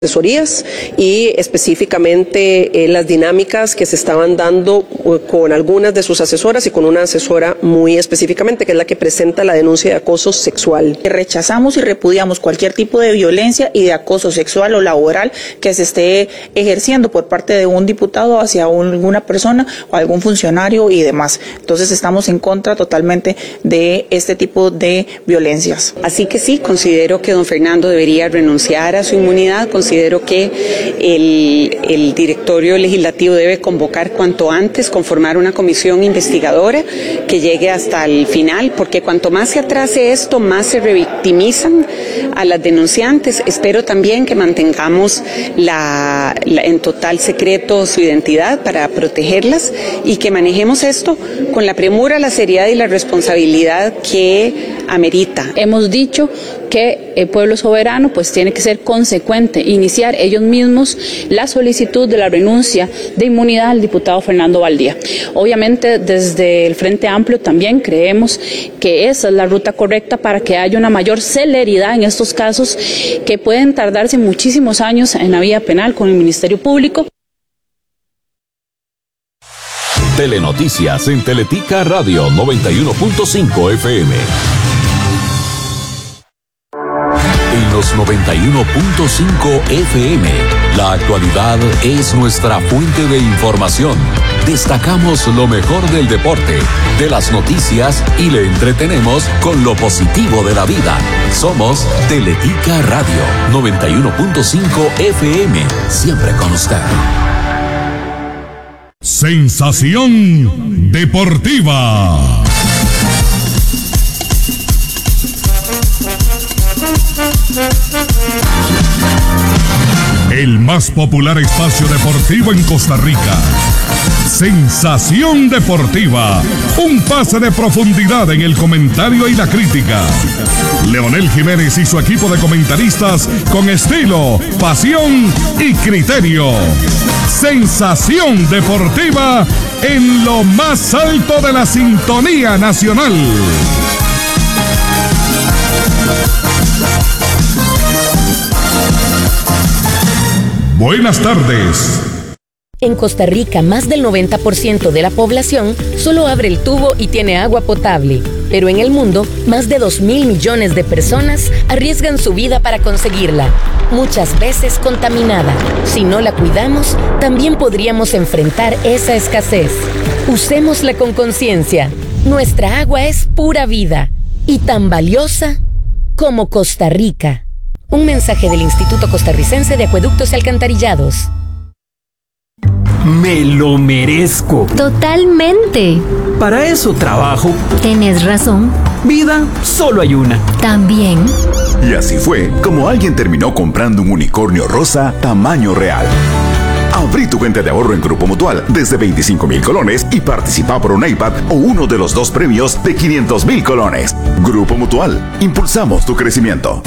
asesorías y específicamente las dinámicas que se estaban dando con algunas de sus asesoras y con una asesora muy específicamente, que es la que presenta la denuncia de acoso sexual. Rechazamos y repudiamos cualquier tipo de violencia y de acoso sexual o laboral que se esté ejerciendo por parte de un diputado hacia alguna persona o algún funcionario y demás. Entonces estamos en contra totalmente de este tipo de violencias. Así que sí, considero que don Fernando debería renunciar a su inmunidad. Considero que el directorio legislativo debe convocar cuanto antes, conformar una comisión investigadora que llegue hasta el final, porque cuanto más se atrase esto, más se revictimizan a las denunciantes. Espero también que mantengamos en total secreto su identidad para protegerlas y que manejemos esto con la premura, la seriedad y la responsabilidad que amerita. Hemos dicho que el pueblo soberano pues tiene que ser consecuente, iniciar ellos mismos la solicitud de la renuncia de inmunidad al diputado Fernando Valdía. Obviamente desde el Frente Amplio también creemos que esa es la ruta correcta para que haya una mayor celeridad en estos casos que pueden tardarse muchísimos años en la vía penal con el Ministerio Público. Telenoticias en Teletica Radio 91.5 FM. En los 91.5 FM, la actualidad es nuestra fuente de información. Destacamos lo mejor del deporte, de las noticias y le entretenemos con lo positivo de la vida. Somos Teletica Radio 91.5 FM, siempre con usted. Sensación deportiva. El más popular espacio deportivo en Costa Rica. Sensación deportiva. Un pase de profundidad en el comentario y la crítica. Leonel Jiménez y su equipo de comentaristas con estilo, pasión y criterio. Sensación deportiva en lo más alto de la sintonía nacional. Buenas tardes. En Costa Rica, más del 90% de la población solo abre el tubo y tiene agua potable. Pero en el mundo, más de 2.000 millones de personas arriesgan su vida para conseguirla, muchas veces contaminada. Si no la cuidamos, también podríamos enfrentar esa escasez. Usémosla con conciencia. Nuestra agua es pura vida y tan valiosa como Costa Rica. Un mensaje del Instituto Costarricense de Acueductos y Alcantarillados. Me lo merezco. Totalmente. Para eso trabajo. Tienes razón. Vida solo hay una. También. Y así fue como alguien terminó comprando un unicornio rosa tamaño real. Abrí tu cuenta de ahorro en Grupo Mutual desde 25,000 colones y participa por un iPad o uno de los 2 premios de 500,000 colones. Grupo Mutual. Impulsamos tu crecimiento.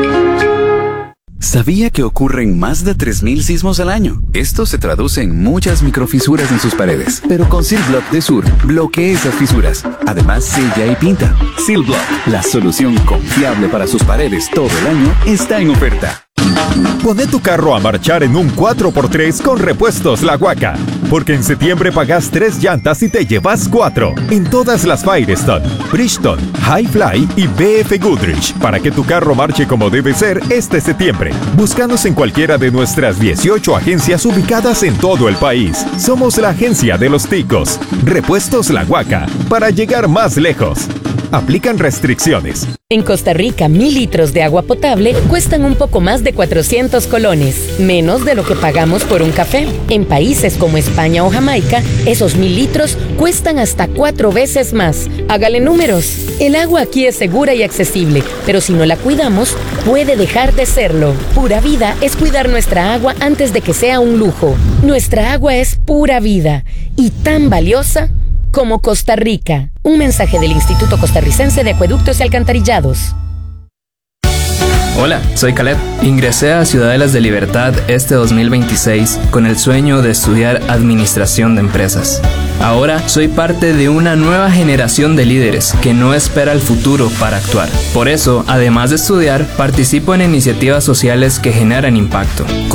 ¿Sabía que ocurren más de 3,000 sismos al año? Esto se traduce en muchas microfisuras en sus paredes. Pero con Silblock de Sur, bloquea esas fisuras. Además, sella y pinta. Silblock, la solución confiable para sus paredes todo el año, está en oferta. Poné tu carro a marchar en un 4x3 con Repuestos La Huaca. Porque en septiembre pagas 3 llantas y te llevas 4. En todas las Firestone, Bridgestone, Highfly y BF Goodrich. Para que tu carro marche como debe ser este septiembre. Búscanos en cualquiera de nuestras 18 agencias ubicadas en todo el país. Somos la agencia de los ticos. Repuestos La Huaca. Para llegar más lejos. Aplican restricciones. En Costa Rica, 1,000 litros de agua potable cuestan un poco más de 400 colones, menos de lo que pagamos por un café. En países como España o Jamaica, esos 1,000 litros cuestan hasta 4 veces más. Hágale números. El agua aquí es segura y accesible, pero si no la cuidamos, puede dejar de serlo. Pura vida es cuidar nuestra agua antes de que sea un lujo. Nuestra agua es pura vida y tan valiosa como Costa Rica. Un mensaje del Instituto Costarricense de Acueductos y Alcantarillados. Hola, soy Caleb. Ingresé a Ciudadelas de Libertad este 2026 con el sueño de estudiar Administración de Empresas. Ahora soy parte de una nueva generación de líderes que no espera el futuro para actuar. Por eso, además de estudiar, participo en iniciativas sociales que generan impacto.